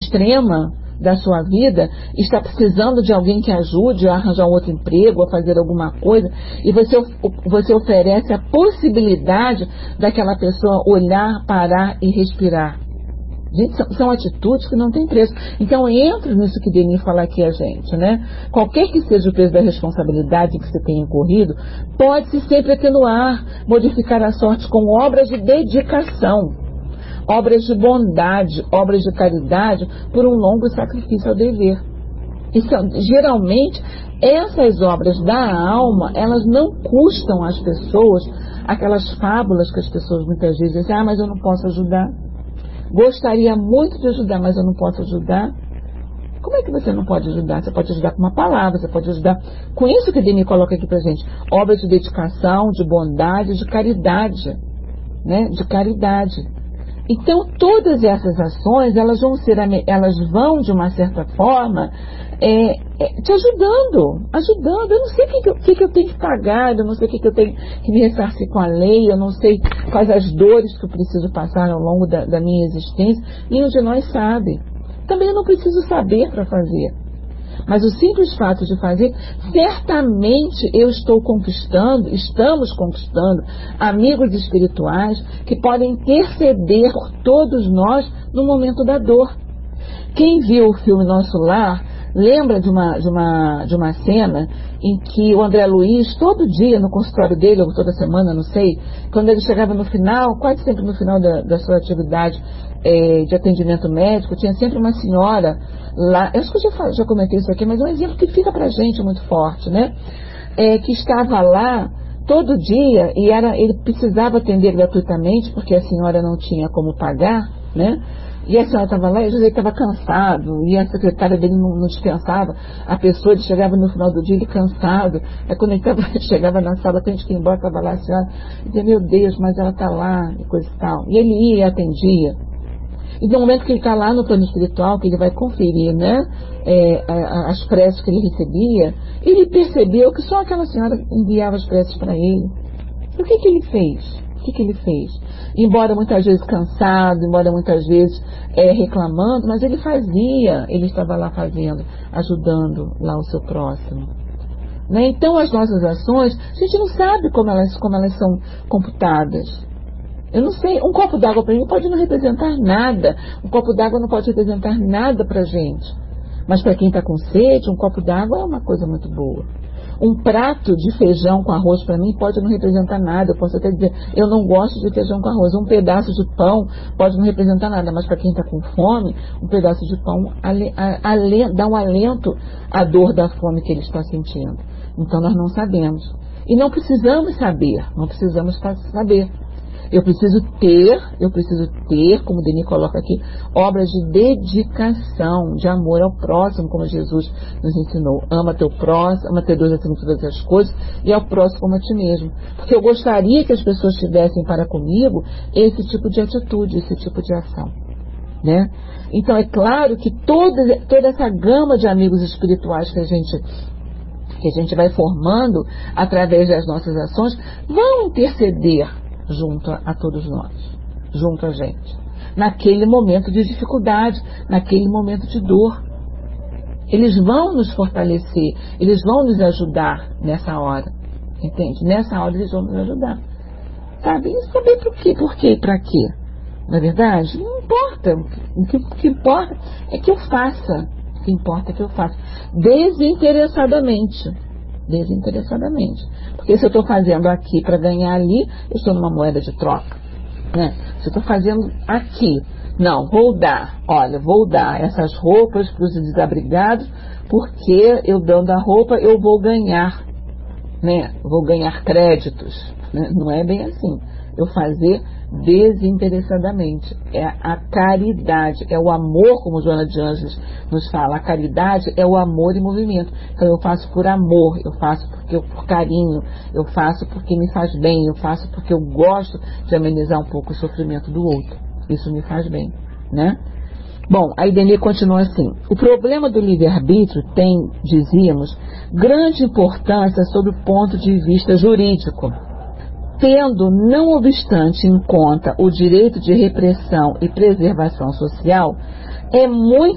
extrema da sua vida, está precisando de alguém que ajude a arranjar um outro emprego, a fazer alguma coisa, e você oferece a possibilidade daquela pessoa olhar, parar e respirar. Gente, são atitudes que não têm preço. Então entra nisso que Denis fala aqui a gente, né? Qualquer que seja o peso da responsabilidade que você tenha incorrido, pode-se sempre atenuar, modificar a sorte com obras de dedicação, obras de bondade, obras de caridade, por um longo sacrifício ao dever. E geralmente, essas obras da alma, elas não custam às pessoas aquelas fábulas que as pessoas muitas vezes dizem: ah, mas eu não posso ajudar. Gostaria muito de ajudar, mas eu não posso ajudar. Como é que você não pode ajudar? Você pode ajudar com uma palavra, você pode ajudar com isso que Denis coloca aqui pra gente. Obras de dedicação, de bondade, de caridade, né? De caridade. Então, todas essas ações, elas vão de uma certa forma, te ajudando. Eu não sei o que eu tenho que pagar, eu não sei o que eu tenho que me ressarcir com a lei, eu não sei quais as dores que eu preciso passar ao longo da minha existência. Nenhum de nós sabe. Também eu não preciso saber para fazer. Mas o simples fato de fazer, certamente estamos conquistando amigos espirituais que podem interceder por todos nós no momento da dor. Quem viu o filme Nosso Lar, lembra de uma cena em que o André Luiz, todo dia no consultório dele, ou toda semana, não sei, quando ele chegava no final, quase sempre no final da sua atividade de atendimento médico, tinha sempre uma senhora lá, eu acho que eu já comentei isso aqui, mas é um exemplo que fica pra gente muito forte, né? Que estava lá todo dia e ele precisava atender gratuitamente, porque a senhora não tinha como pagar, né? E a senhora estava lá e o José estava cansado, e a secretária dele não dispensava a pessoa, ele chegava no final do dia ele cansado. Aí quando ele chegava na sala, quando a gente ia embora, estava lá a senhora, e dizia: meu Deus, mas ela está lá, e coisa e tal. E ele ia e atendia. E no momento que ele está lá no plano espiritual, que ele vai conferir, né, as preces que ele recebia, ele percebeu que só aquela senhora enviava as preces para ele. O que ele fez? Embora muitas vezes cansado, embora muitas vezes reclamando, mas ele estava lá fazendo, ajudando lá o seu próximo. Né? Então as nossas ações, a gente não sabe como elas são computadas. Eu não sei, um copo d'água para mim pode não representar nada. Um copo d'água não pode representar nada para a gente. Mas para quem está com sede, um copo d'água é uma coisa muito boa. Um prato de feijão com arroz para mim pode não representar nada. Eu posso até dizer, eu não gosto de feijão com arroz. Um pedaço de pão pode não representar nada. Mas para quem está com fome, um pedaço de pão dá um alento à dor da fome que ele está sentindo. Então nós não sabemos. E não precisamos saber. Eu preciso ter, como o Denis coloca aqui, obras de dedicação, de amor ao próximo, como Jesus nos ensinou. Ama teu próximo, ama teu Deus acima de todas as coisas, e ao próximo como a ti mesmo. Porque eu gostaria que as pessoas tivessem para comigo esse tipo de atitude, esse tipo de ação. Né? Então é claro que toda essa gama de amigos espirituais que a gente vai formando através das nossas ações, vão interceder junto a todos nós, junto a gente, naquele momento de dificuldade, naquele momento de dor. Eles vão nos fortalecer, eles vão nos ajudar nessa hora, entende? Nessa hora eles vão nos ajudar, sabe? E saber por quê e para quê, não é verdade? Não importa, o que importa é que eu faça, desinteressadamente. Porque se eu estou fazendo aqui para ganhar ali, eu estou numa moeda de troca, né? Se eu estou fazendo aqui, não, vou dar essas roupas para os desabrigados, porque eu dando a roupa eu vou ganhar, né? Vou ganhar créditos, né? Não é bem assim. Eu fazer desinteressadamente. É a caridade, é o amor, como Joana de Ângeles nos fala. A caridade é o amor em movimento. Então eu faço por amor, eu faço por carinho, eu faço porque me faz bem, eu faço porque eu gosto de amenizar um pouco o sofrimento do outro. Isso me faz bem, né? Bom, a Denis continua assim: o problema do livre-arbítrio tem, dizíamos, grande importância sob o ponto de vista jurídico. Tendo, não obstante em conta o direito de repressão e preservação social, é muito